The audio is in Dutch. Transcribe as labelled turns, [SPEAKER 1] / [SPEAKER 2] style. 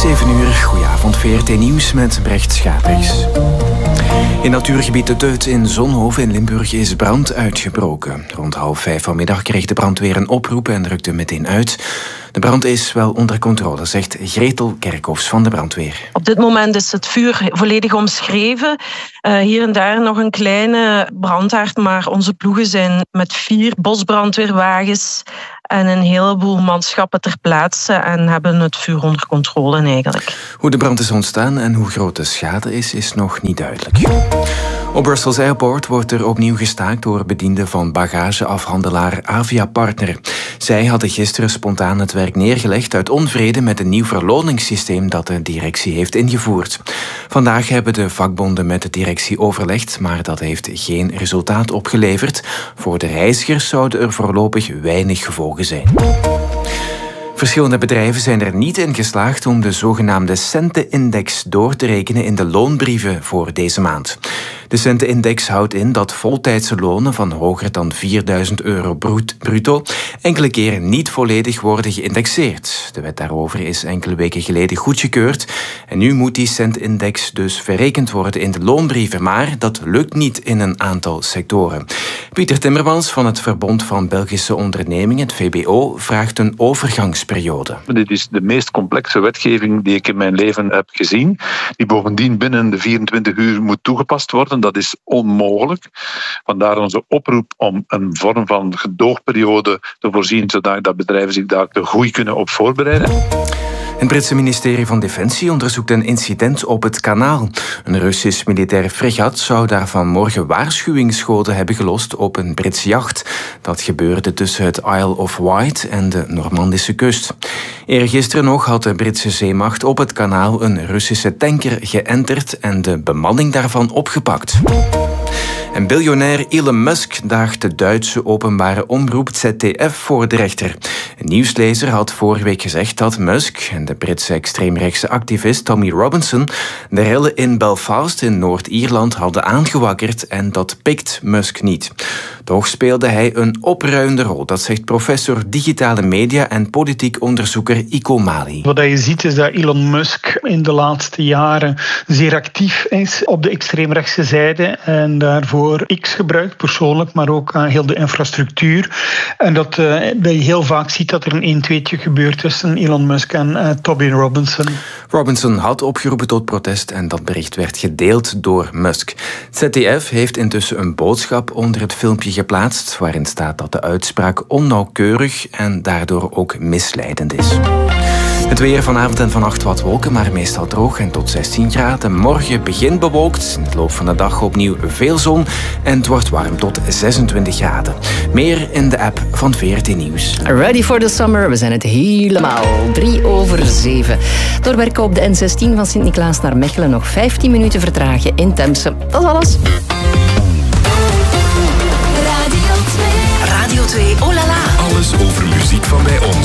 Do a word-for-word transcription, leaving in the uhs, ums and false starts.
[SPEAKER 1] zeven uur, goedenavond, V R T Nieuws met Brecht Schapers. In natuurgebied De Teut in Zonhoven in Limburg is brand uitgebroken. Rond half vijf vanmiddag kreeg de brandweer een oproep en rukte meteen uit. De brand is wel onder controle, zegt Gretel Kerkhoffs van de brandweer.
[SPEAKER 2] Op dit moment is het vuur volledig omschreven. Uh, hier en daar nog een kleine brandhaard, maar onze ploegen zijn met vier bosbrandweerwagens en een heleboel manschappen ter plaatse en hebben het vuur onder controle eigenlijk.
[SPEAKER 1] Hoe de brand is ontstaan en hoe groot de schade is, is nog niet duidelijk. Op Brussels Airport wordt er opnieuw gestaakt door bedienden van bagageafhandelaar Avia Partner. Zij hadden gisteren spontaan het werk neergelegd uit onvrede met een nieuw verloningssysteem dat de directie heeft ingevoerd. Vandaag hebben de vakbonden met de directie overlegd, maar dat heeft geen resultaat opgeleverd. Voor de reizigers zouden er voorlopig weinig gevolgen zijn. Verschillende bedrijven zijn er niet in geslaagd om de zogenaamde Centenindex door te rekenen in de loonbrieven voor deze maand. De Centenindex houdt in dat voltijdse lonen van hoger dan vierduizend euro bruto enkele keren niet volledig worden geïndexeerd. De wet daarover is enkele weken geleden goedgekeurd en nu moet die Centenindex dus verrekend worden in de loonbrieven, maar dat lukt niet in een aantal sectoren. Pieter Timmermans van het Verbond van Belgische Ondernemingen, het V B O, vraagt een overgangsperiode.
[SPEAKER 3] Dit is de meest complexe wetgeving die ik in mijn leven heb gezien, die bovendien binnen de vierentwintig uur moet toegepast worden. Dat is onmogelijk. Vandaar onze oproep om een vorm van gedoogperiode te voorzien, zodat bedrijven zich daar te goed kunnen op voorbereiden.
[SPEAKER 1] Het Britse ministerie van Defensie onderzoekt een incident op het kanaal. Een Russisch militair fregat zou daar vanmorgen waarschuwingsschoten hebben gelost op een Brits jacht. Dat gebeurde tussen het Isle of Wight en de Normandische kust. Eergisteren nog had de Britse zeemacht op het kanaal een Russische tanker geënterd en de bemanning daarvan opgepakt. En biljonair Elon Musk daagt de Duitse openbare omroep Z D F voor de rechter. Een nieuwslezer had vorige week gezegd dat Musk en de Britse extreemrechtse activist Tommy Robinson de rellen in Belfast in Noord-Ierland hadden aangewakkerd en dat pikt Musk niet. Toch speelde hij een opruiende rol, dat zegt professor digitale media en politiek onderzoeker Iko Mali.
[SPEAKER 4] Wat je ziet is dat Elon Musk in de laatste jaren zeer actief is op de extreemrechtse zijde en daarvoor X gebruikt persoonlijk, maar ook uh, heel de infrastructuur. En dat, uh, dat je heel vaak ziet dat er een een-tweetje gebeurt tussen Elon Musk en uh, Tommy Robinson.
[SPEAKER 1] Robinson had opgeroepen tot protest en dat bericht werd gedeeld door Musk. Z D F heeft intussen een boodschap onder het filmpje geplaatst waarin staat dat de uitspraak onnauwkeurig en daardoor ook misleidend is. Het weer vanavond en vannacht wat wolken, maar meestal droog en tot zestien graden. Morgen begint bewolkt, in de loop van de dag opnieuw veel zon en het wordt warm tot zesentwintig graden. Meer in de app van V R T Nieuws.
[SPEAKER 5] Ready for the summer, we zijn het helemaal. Drie over zeven. Doorwerken op de N zestien van Sint-Niklaas naar Mechelen nog vijftien minuten vertragen in Temse. Dat is alles.
[SPEAKER 6] Radio twee. Radio twee, oh la la.
[SPEAKER 7] Alles over muziek van bij ons.